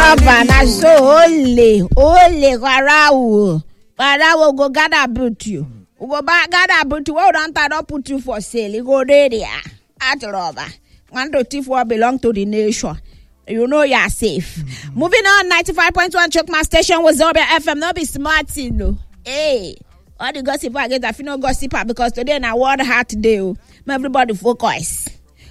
na so ole Kwarawo go gather about you. We go back gather about you. We don't put you for sale. You go there at rubber. One to thief what belong to the nation. You know you're safe. Moving on, 95.1 Chokma station was Zobia FM. No be smart, you know. Hey, all the gossip I get, I feel no gossiper because today na World Heart Day. Everybody focus,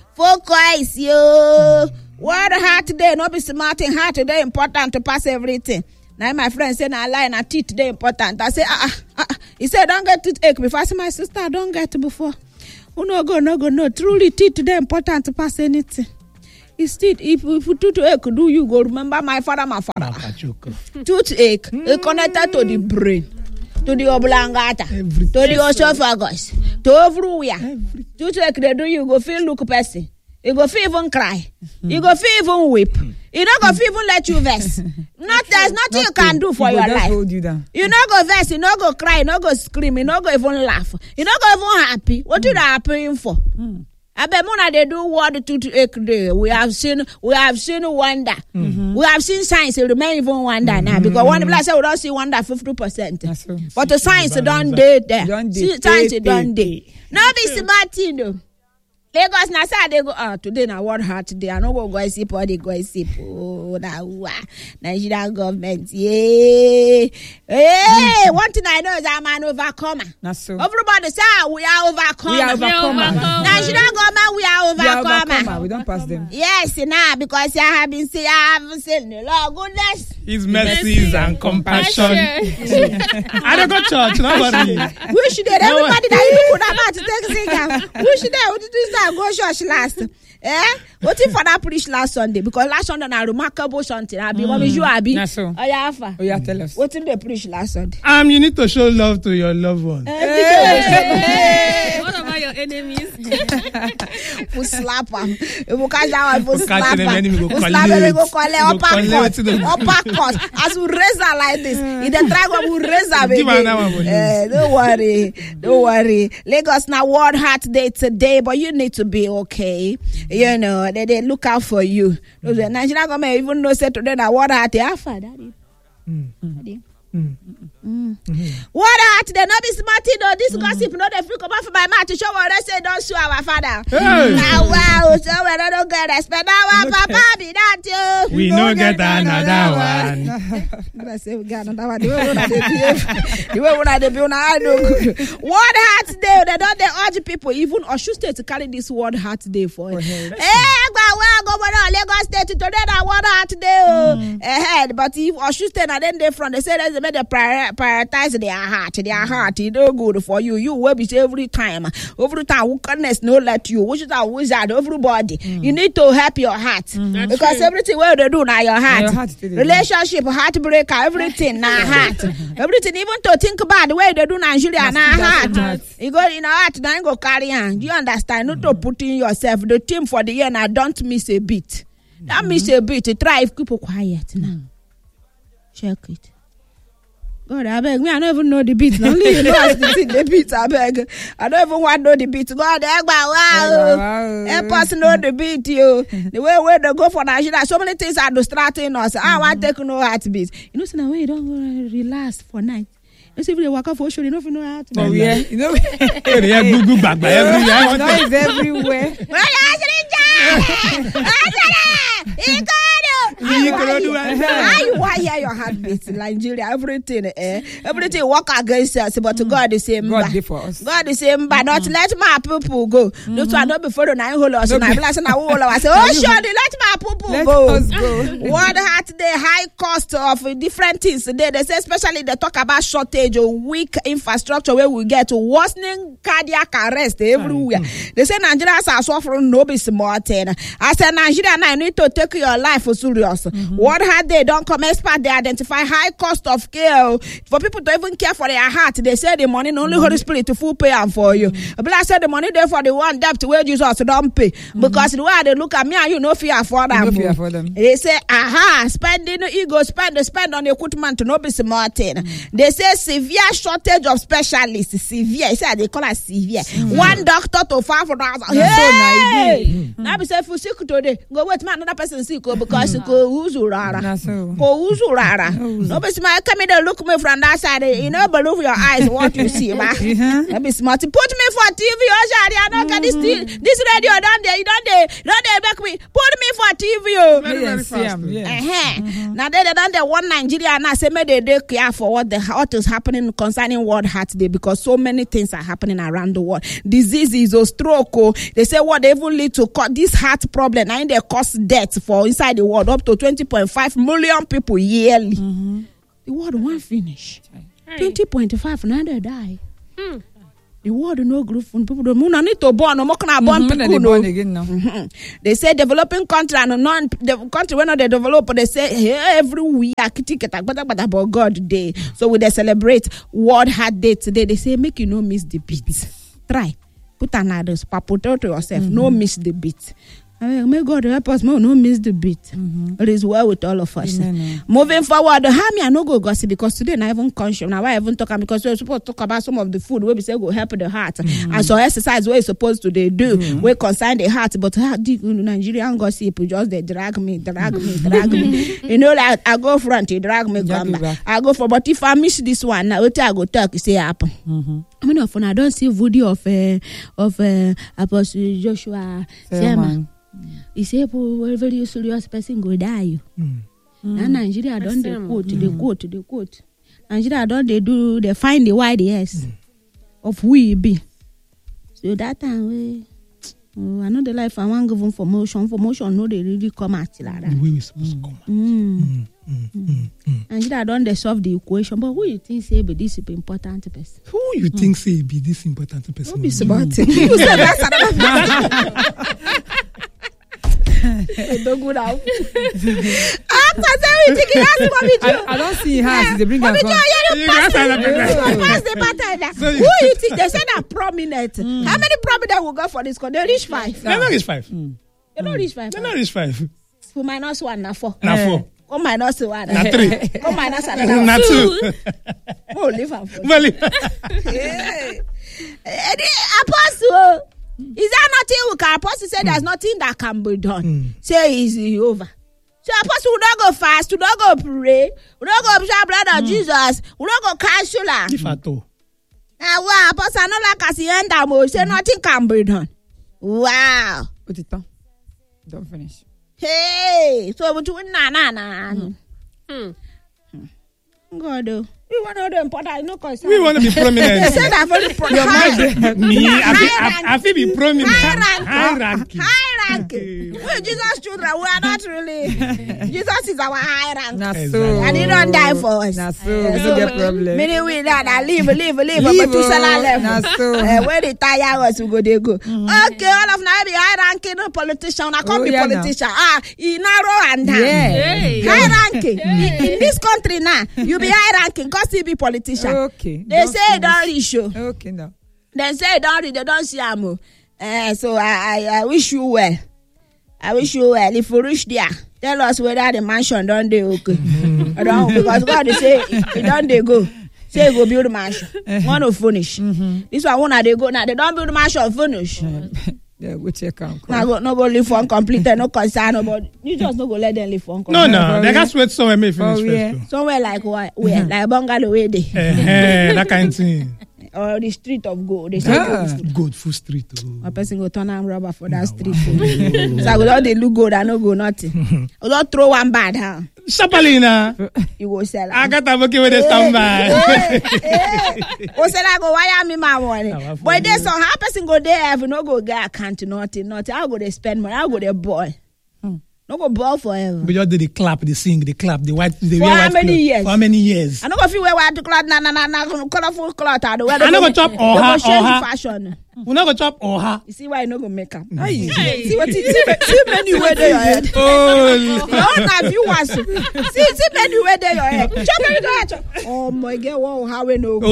yo. World Heart Day. No be smart in heart today. Important to pass everything. Now my friend say na lie na teeth today important. I say He said don't get toothache before. I say my sister I don't get before. Oh no go. Truly teeth today important to pass anything. It's teeth. If toothache do you go remember my father. Toothache connected to the brain, to the oblongata, to the esophagus, to everywhere. Toothache they do you go feel look person. You go feel even cry. You go feel even weep. You not go feel even let you vex. There's nothing you can do for your life. Hold you down. You not go vex. You not go cry. You not go scream. You not go even laugh. You not go even happy. What you happy for? I bet Mona they do what to day. We have seen wonder. We have seen science. It remain even wonder now because one people say we don't see wonder 50%. But the science don't date there. Science don't date. No be smart, you know. Lagos na say they go today na World Heart Day. I know go gossip or they gossip. Oh, Nigerian government. Yeah. Hey, one thing I know is I'm an overcomer. So. Everybody say we are overcomer. Nigerian government, we are overcomer. We don't pass them. Yes, now because I haven't seen the Lord goodness. His mercies and compassion. I don't go church, nobody. We should everybody that you could have to take singer. We should go church last. What if for that preach last Sunday? Because last Sunday na remarkable something. What is you Abi? So. Tell us. What did they preach last Sunday? You need to show love to your loved ones. What about your enemies? We slap them. We catch that one. We slap them. We go collect uppercut. As we raise her like this, in the triangle we raise her again. Don't worry. Lagos now World Heart Day today, but you need to be okay. You know they look out for you. The Nigerian government even know say today na World Heart Day. What heart they not be smarty though. This gossip no they free come out from my mouth to show what they say don't sue our father. Wow, so we don't get respect our papa be that you. We no get another one. I say we got another one. The way when they be I know good. World Heart Day they don't they urge people even Osun State to carry this World Heart Day for it. Governor Lagos State today na World Heart Day ahead, but if Osun State and then they from they say they made the prioritize their heart. It's no good for you. You will be every time wickedness no let you. Which is a wizard, everybody. You need to help your heart. Because everything what they do now your heart. Relationship, heartbreaker, everything now heart. Everything, even to think about the way they do Nigeria now heart. You go in a heart, now you go carry on. Do you understand? Not to put in yourself. The team for the year now don't miss a beat. Don't miss a beat. Try if people quiet now. Check it. God, I beg me. I don't even know the beat. Only you know as the beat. I beg. I don't even want to know the beat. God, wow. Help us know the beat, you. The way they go for Nigeria, so many things are distracting us. I want to take no heartbeat. You know, so now you don't relax for night. You see, if they walk off for sure, you don't know how to. Oh yeah, you know. Google back by everywhere. Noise everywhere. How you want hear your heartbeat in Nigeria? Everything work against us, but God is saying, God is for us. God is saying, but not let my people go. Those one not before the 9 holes. And I bless and I say, oh, surely let my people go. Let us go. World Heart Day, high cost of different things. They say, especially they talk about shortage of weak infrastructure where we get to worsening cardiac arrest everywhere. They say Nigerians are suffering no be smart. I said Nigeria now need to take your life for serious. World Heart Day don't come expert. They identify high cost of care for people to even care for their heart. They say the money only Holy Spirit to full pay and for you. But I said the money there for the one debt where Jesus don't pay because the way they look at me and you know fear for them. They say spending ego spend on the equipment to no be smart. They say severe shortage of specialists. Severe. They say they call it severe. One doctor to 5,000. Hey! Now be say if you sick today, go wait man another person sick because go uzurara. Go uzurara. No be smart. Come here, look me from that side. You know, believe your eyes what you see, ma. No be smart. Put me for TV. Oh, Shari, I don't get this radio down there. You don't they back me. Put me for TV. Oh. Very fast. Now they don't they want Nigeria now say me they care for what is happening concerning World Heart Day because so many things are happening around the world. Diseases or stroke. They say what they even lead to this heart problem. And they cause death for inside the world up to 20.5 million people yearly. The world won't finish. 20.5 now they die. The world no group from people don't need to born no more can born people no. They say developing country and non the country when they develop they say every week about God Day. So we they celebrate World Heart Day today. They say make you no miss the beat. Try put another papote to yourself. No miss the beat. May God help us. No miss the beat. It is well with all of us. Moving forward, how me I no go gossip because today I even conscious. Now I even talk because we're supposed to talk about some of the food where we say go help the heart and so exercise where supposed to they do we concern the heart. But Nigerian gossip just they drag me. You know, like I go front, you drag me, come back. I go for. But if I miss this one, now what I go talk, you say happen. I mean, often I don't see video of Apostle Joshua Sherman. He say, "Oh, very serious person go die." Now Nigeria don't they quote. Nigeria don't they find the YDS of who he be. So that time I know the life I want give promotion no they really come at like that. We supposed to come. Nigeria don't they solve the equation, but who you think say be this important person? Who you think say be this important person? Don't be smart. You say that's another. Don't go down. I don't see her. They bring her. Who you think they say that prominent? How many prominent will go for this? They reach 5. They don't reach 5. They don't reach 5. They don't reach 5. Who minus 1 na 4. Na 4. Go minus 1 na 3. Go minus another na 2. Oh, leave her. Apostle. Is there nothing we can apostle say there's nothing that can be done? Say it's over. So apostle we don't go fast, we don't go pray, we don't go share blood of Jesus, we don't go cancel her. If at all. Wow, apostle not like as the end of say nothing can be done. Wow. Put it on. Don't finish. Hey, so between na. God, we want to be important. No concern. We want to be prominent. They said I'm very prominent. Me, I feel be prominent. High ranking. We're Jesus' children. We are not really. Jesus is our high rank. So. And he don't die for us. So no get problem. Meaning we that live. But to sell our level. Where they tire us, we go. Okay, all of now be high ranking politician. I can't be politician. In narrow and down. High ranking. In this country now, you be high ranking. He be politician. Okay. They say don't reach you. Okay, no. They say they don't see am. So I wish you well. I wish you well. If you reach there, tell us whether the mansion don't they okay. Because God say it don't they go. Say go build a mansion. Want to finish. This one they go now. They don't build a mansion finish. Yeah, we check out. No go live for uncompleted, no concern about. You just no go let them live for uncompleted. No, they got wait somewhere may finish first. Somewhere like where? Like bungalow way there. That kind of thing. Or the street of gold. They say good full street. A person go turn and rubber for that street. So I go out they look good, I no go nothing. I don't throw one bad, huh? Sapalina. You go sell. I got to work with the standby. O sell I go wire me my money. But there's some how person go there have no go get account nothing. I go they spend money. I go they boy. No go ball forever. But you do the clap, the sing, the clap, the white. The for how many years? For how many years? I don't go feel wear white cloth, colorful cloth. I don't go chop oha. Fashion. We not go chop oha. You see why you no go make up? See what see many way there your head. Oh, no, na you want see many way there your head. Chop. Oh my God, wow, how we know?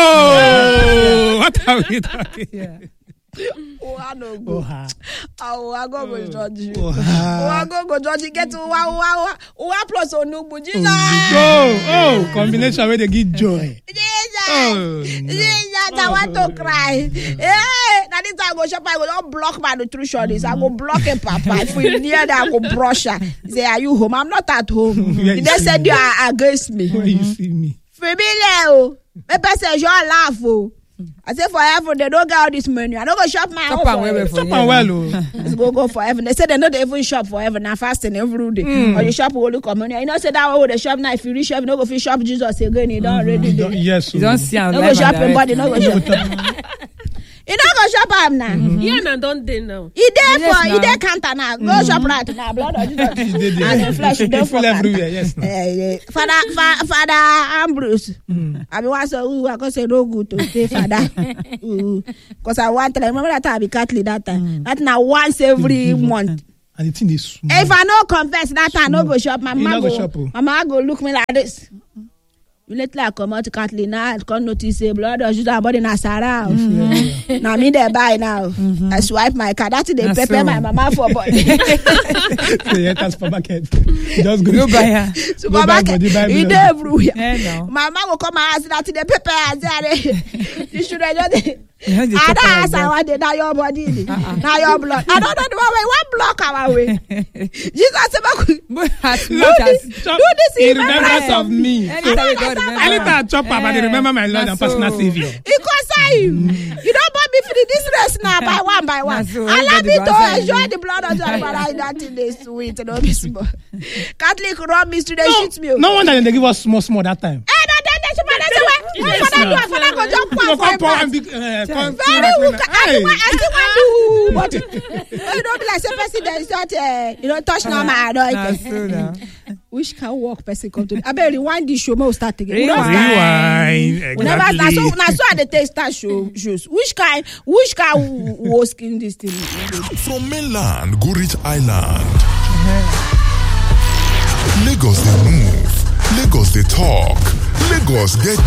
Oh, what are we talking? Yeah. Oh, I know go. Oh, I go judge you. Oh, I go judge you. Get to wow. Plus Onubu. Jesus. Oh, combination where they give joy. Jesus. I want to cry. Hey, Now this time I go shop, I go don't block my nutritionist. I go block him, Papa. If we near that, I go brush her. He say, are you home? I'm not at home. They said you are against me. Where you see me? Familiar. My person, you laugh. I say forever they don't get all this money. I don't go shop my own forever. Shop and well, let's go forever. They say they don't even shop forever. Now fasting every day. Or you shop only communion. You know say that way they shop now. If you reach shop, you don't go fit shop Jesus again. You don't already do. Yes. You don't see. No go shop anybody. No go shop. You don't go shop am now. Yeah, now don't they now? He there counter now. Go shop right now. Blood of Jesus. And the flesh you don't for everywhere. Yes. Father Ambrose. I be want so I go say no good to stay father. Because I want to remember that I be Catholic that time. That now once every month. And the thing is small. If I no confess that I no go shop, my mama go look me like this. You let like come out to Catholic now, I can't notice a blood or just body na Sarah. Now me there buy now. I swipe my card. That's they pepper my mama for body. Yeah, that's supermarket. Just go buy her. Supermarket. You there everywhere. Yeah, no. Mama will come and ask that they pepper. You should have just. I don't ask how they now your body. Now your blood. I don't know the way one block our way. Jesus said, do this in remembrance of me. Anytime I chop up, I remember my Lord and personal Savior. Because you don't want me for this rest now by one. Allow me to enjoy the blood of Jesus, but I don't think they sweet. No be small. Catholic run me to the shoot me. No wonder they give us small that time. But you don't be like say person that is not touch now my which can work person come to I better rewind this show may start again. Rewind. Exactly. Now so at the taste start shows which kind was in this thing. From mainland go reach island. Lagos they move, Lagos they talk, Lagos get